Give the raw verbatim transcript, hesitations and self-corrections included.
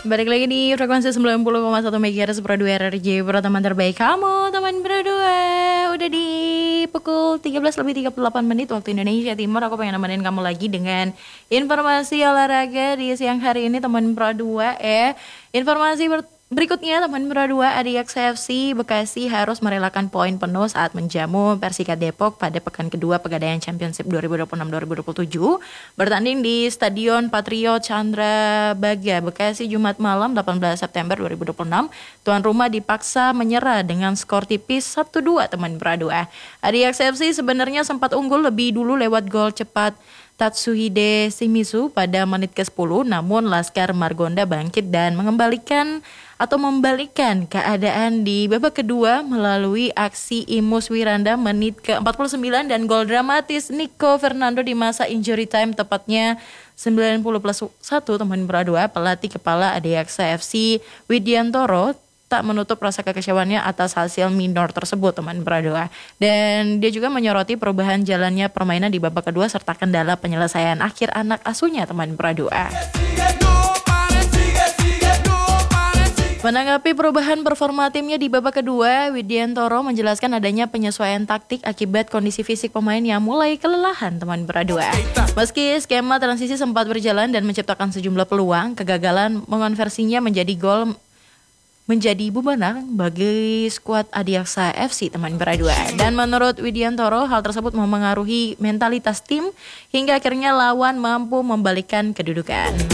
Balik lagi di frekuensi sembilan puluh koma satu MHz Pro dua R R J Pro, teman terbaik kamu, teman berdua. Udah di pukul tiga belas lebih tiga puluh delapan menit waktu Indonesia Timur. Aku pengen nemenin kamu lagi dengan informasi olahraga di siang hari ini, teman Pro dua. Eh, informasi ber- berikutnya, teman Pro dua, A D X F C Bekasi harus merelakan poin penuh saat menjamu Persika Depok pada pekan kedua Pegadaian Championship dua ribu dua puluh enam dua ribu dua puluh tujuh bertanding di Stadion Patriot Candrabaga Bekasi Jumat malam delapan belas September dua ribu dua puluh enam. Tuan rumah dipaksa menyerah dengan skor tipis satu dua, teman Pro dua. A D X F C sebenarnya sempat unggul lebih dulu lewat gol cepat Tatsuhide Shimizu pada menit ke sepuluh, namun Laskar Margonda bangkit dan mengembalikan atau membalikan keadaan di babak kedua melalui aksi Imus Wiranda menit ke empat puluh sembilan dan gol dramatis Nico Fernando di masa injury time tepatnya sembilan puluh plus satu, teman Pro dua. Pelatih kepala A D X F C Widiantoro tak menutup rasa kekecewaannya atas hasil minor tersebut, teman Pro dua. Dan dia juga menyoroti perubahan jalannya permainan di babak kedua serta kendala penyelesaian akhir anak asuhnya, teman Pro dua. Menanggapi perubahan performa timnya di babak kedua, Widiantoro menjelaskan adanya penyesuaian taktik akibat kondisi fisik pemain yang mulai kelelahan, teman Pro dua. Meski skema transisi sempat berjalan dan menciptakan sejumlah peluang, kegagalan mengonversinya menjadi gol menjadi bumerang bagi skuad Adiaksa F C, teman Pro dua. Dan menurut Widiantoro, hal tersebut memengaruhi mentalitas tim hingga akhirnya lawan mampu membalikkan kedudukan.